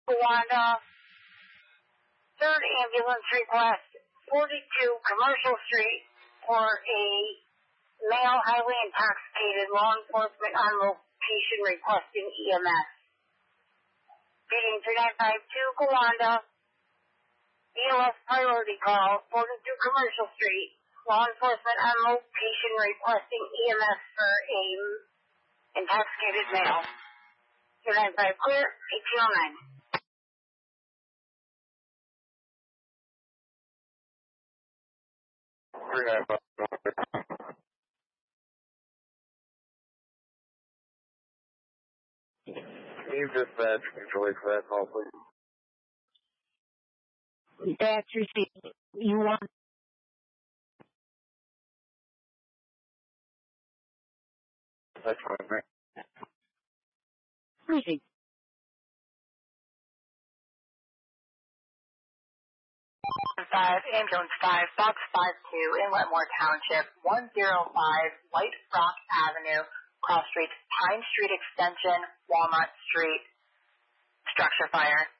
Wanda, third ambulance request, 42 Commercial Street for a male highly intoxicated law enforcement on location requesting EMS. Reading 3952 Gowanda, ELS priority call, 42 Commercial Street, law enforcement on location requesting EMS for a intoxicated male. 295 clear, 1809. Can you dispatch control for that call, please? That's received. You want? That's fine, right? Received. Ambulance 5, Fox 52 in Wetmore Township, 105 White Rock Avenue, Cross Street, Pine Street Extension, Walnut Street, structure fire.